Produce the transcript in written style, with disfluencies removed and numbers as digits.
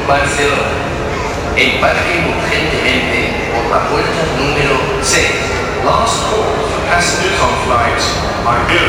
Barcelona. Embarquen urgentemente por la puerta número 6. Last call for passengers on flights Iberia